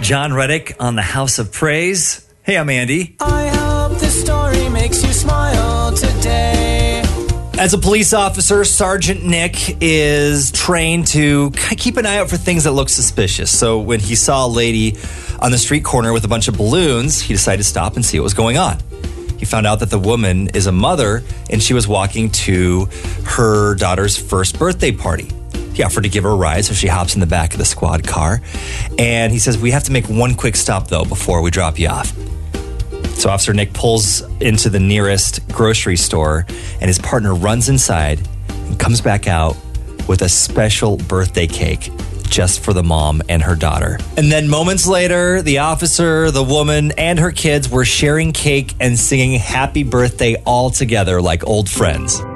John Reddick on the House of Praise. Hey, I'm Andy. I hope the story makes you smile today. As a police officer, Sergeant Nick is trained to keep an eye out for things that look suspicious. So when he saw a lady on the street corner with a bunch of balloons, he decided to stop and see what was going on. He found out that the woman is a mother and she was walking to her daughter's first birthday party. He offered to give her a ride, so she hops in the back of the squad car. And he says, we have to make one quick stop, though, before we drop you off. So Officer Nick pulls into the nearest grocery store, and his partner runs inside and comes back out with a special birthday cake just for the mom and her daughter. And then moments later, the officer, the woman, and her kids were sharing cake and singing happy birthday all together like old friends.